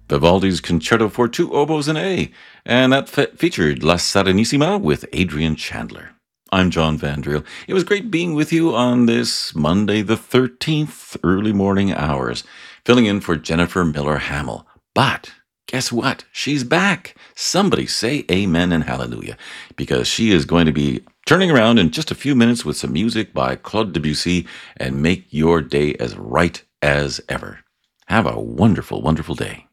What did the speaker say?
Vivaldi's Concerto for Two Oboes and A, and that featured La Serenissima with Adrian Chandler. I'm John Vandriel. It was great being with you on this Monday the 13th, early morning hours, filling in for Jennifer Miller Hamill. But guess what? She's back. Somebody say amen and hallelujah, because she is going to be turning around in just a few minutes with some music by Claude Debussy and make your day as right as ever. Have a wonderful, wonderful day.